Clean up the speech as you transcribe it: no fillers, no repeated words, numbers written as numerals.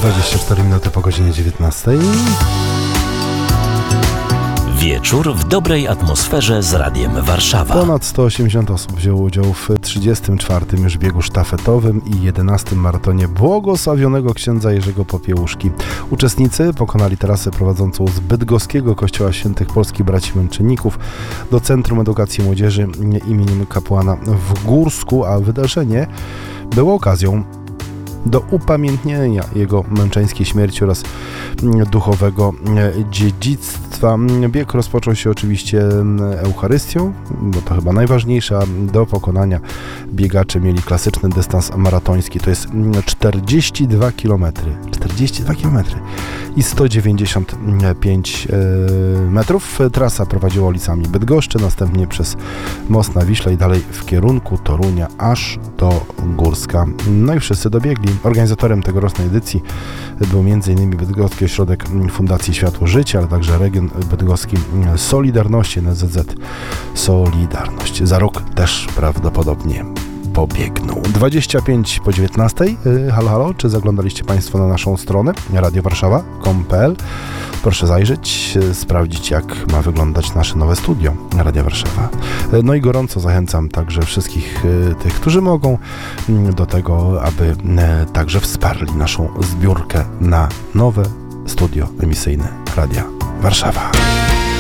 24 minuty po godzinie 19. Wieczór w dobrej atmosferze z Radiem Warszawa. Ponad 180 osób wzięło udział w 34. już biegu sztafetowym i 11. maratonie błogosławionego księdza Jerzego Popiełuszki. Uczestnicy pokonali trasę prowadzącą z bydgoskiego Kościoła Świętych Polskich Braci Męczenników do Centrum Edukacji Młodzieży imieniem kapłana w Górsku, a wydarzenie było okazją do upamiętnienia jego męczeńskiej śmierci oraz duchowego dziedzictwa. Bieg rozpoczął się oczywiście Eucharystią, bo to chyba najważniejsze, a do pokonania biegacze mieli klasyczny dystans maratoński, to jest 42 km. 42 km i 195 metrów. Trasa prowadziła ulicami Bydgoszczy, następnie przez Most na Wiśle i dalej w kierunku Torunia, aż do Górska. No i wszyscy dobiegli. Organizatorem tegorocznej edycji był m.in. Bydgoski Ośrodek Fundacji Światło Życie, ale także region bydgoski Solidarności, NSZZ Solidarność. Za rok też prawdopodobnie pobiegną. 25 po 19. Halo, halo, czy zaglądaliście Państwo na naszą stronę radiowarszawa.com.pl? Proszę zajrzeć, sprawdzić, jak ma wyglądać nasze nowe studio Radia Warszawa. No i gorąco zachęcam także wszystkich tych, którzy mogą, do tego, aby także wsparli naszą zbiórkę na nowe studio emisyjne Radia Warszawa.